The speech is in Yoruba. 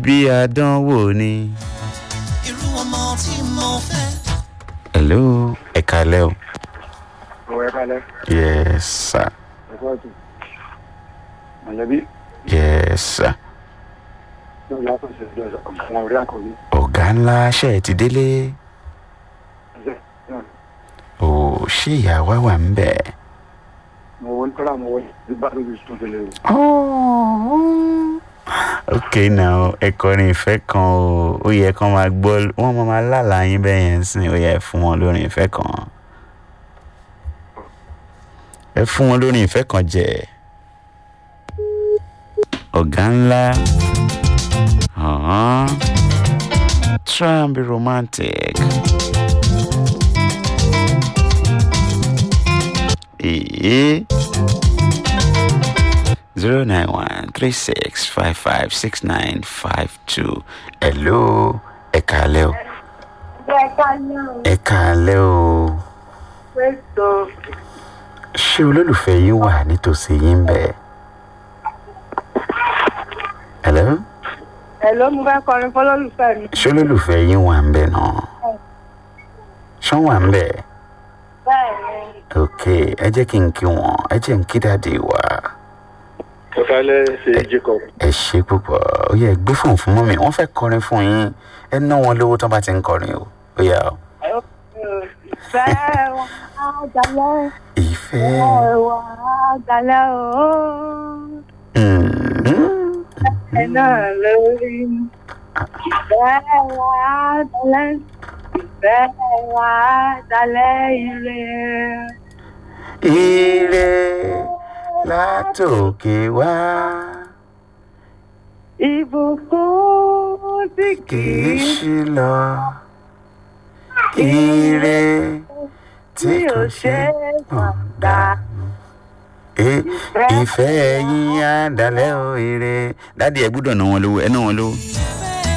bí àdánwò ni. irú ọmọ tí mo fẹ́. Hello, ẹ kálẹ́ o. Ẹ kálẹ́. Yes, sir. Ẹ kọ́ ọ̀tún. Mọ̀lẹ́bí. Yes, sir. Yóò yàtọ̀ sí ìjọ ọ̀gá orí àkọ́bí. Ọ̀gá ńlá ṣe ẹ ti délé. Ò ṣé ìyá wa wà ń bẹ̀? Mo wọ́n tọ́lá mo wọ́n ti bá lórí sùn tẹ́lẹ̀ o. Okay now, ẹ kọrin ìfẹ́ kan o. Ó yẹ kán máa gbọ́, wọ́n máa lálàá yín bẹ́ẹ̀ yẹn sìn. Ó yẹ fún wọn lórí ìfẹ́ kan. Ẹ fún wọn lórí ìfẹ́ kan jẹ. Ọ̀gá ńlá. Try and be romantic. 09136556952. Hello, ẹ kálẹ́ o. Ẹ kálẹ́ o. Ṣé olólùfẹ́ yín wà nítòsí yín bẹ́ẹ̀? Hello? Hello, mo fẹ́ kọrin fọlọ́lùfẹ́ mi. Ṣé olólùfẹ́ yín wà ń bẹ̀ náà? Ṣé wọ́n wà ń bẹ̀? Bẹ́ẹ̀ni. Ok, ẹ jẹ́ kí n kí wọn, ẹ jẹ́ n kí dáàdi wa. Ẹ kálẹ́ ṣe Jacob. Ẹ ṣe púpọ̀, ó yẹ gbé fóònù fún mọ́mì, wọ́n fẹ́ kọrin fún yín, ẹ ná wọn lówó tán bá ti ń kọrin o, ó yá o. Ìfẹ́ wa dalẹ̀. Ìfẹ́ wa dalẹ̀ o. Ẹ náà lórí. Ìfẹ́ wa dalẹ̀. Ìfẹ́ wa dalẹ̀ ire. Ire látòkè wá. Ìbùkún tí Kìí ṣí lọ. Ire tí kò ṣe gbọ̀ngà. Ìfẹ́ yín á dalẹ̀ o ire. Dádì ẹ gbúdọ̀ ná wọn lówó, ẹ ná wọn lówó.